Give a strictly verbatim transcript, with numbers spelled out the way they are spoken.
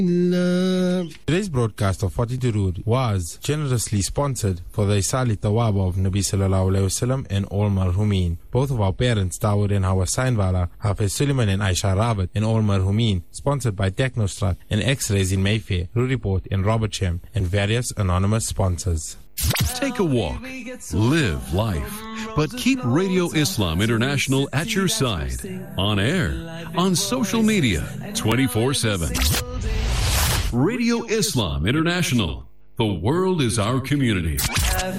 Today's broadcast of forty-two Rood was generously sponsored for the Isali Tawaba of Nabi Sallallahu Alaihi Wasallam and all marhumin. Both of our parents, Dawood and Hawa Sainwala, Hafiz Suleiman and Aisha Rabat, and all marhumin, sponsored by Technostrat and X-Rays in Mayfair, Rue Report in Robertsham, and various anonymous sponsors. Take a walk, live life, but keep Radio Islam International at your side, on air, on social media, twenty-four seven. Radio Islam International. The world is our community.